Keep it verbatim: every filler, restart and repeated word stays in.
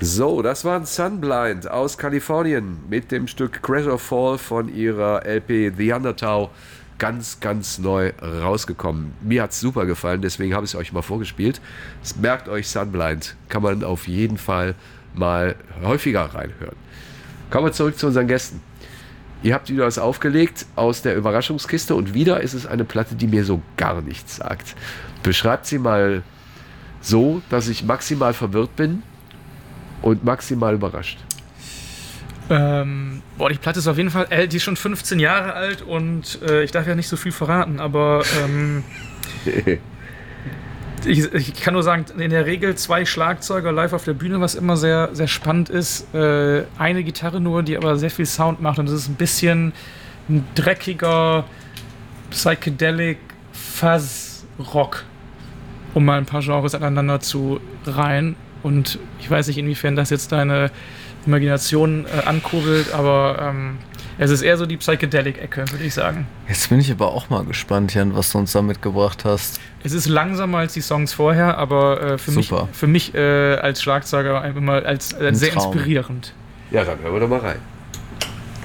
So, das war ein Sunblind aus Kalifornien mit dem Stück Crash or Fall von ihrer L P The Undertow. Ganz, ganz neu rausgekommen. Mir hat es super gefallen, deswegen habe ich es euch mal vorgespielt. Merkt euch Sunblind, kann man auf jeden Fall mal häufiger reinhören. Kommen wir zurück zu unseren Gästen. Ihr habt wieder was aufgelegt aus der Überraschungskiste und wieder ist es eine Platte, die mir so gar nichts sagt. Beschreibt sie mal so, dass ich maximal verwirrt bin und maximal überrascht. Ähm, boah, die Platte ist auf jeden Fall, äh, die ist schon fünfzehn Jahre alt und äh, ich darf ja nicht so viel verraten, aber ähm, ich, ich kann nur sagen, in der Regel zwei Schlagzeuger live auf der Bühne, was immer sehr, sehr spannend ist. Äh, eine Gitarre nur, die aber sehr viel Sound macht und das ist ein bisschen ein dreckiger Psychedelic Fuzz-Rock, um mal ein paar Genres aneinander zu reihen. Und ich weiß nicht, inwiefern das jetzt deine Imagination äh, ankurbelt, aber ähm, es ist eher so die Psychedelic-Ecke, würde ich sagen. Jetzt bin ich aber auch mal gespannt, Jan, was du uns da mitgebracht hast. Es ist langsamer als die Songs vorher, aber äh, für Super. mich, für mich äh, als Schlagzeuger immer als, als sehr Traum. inspirierend. Ja, dann hören wir doch mal rein.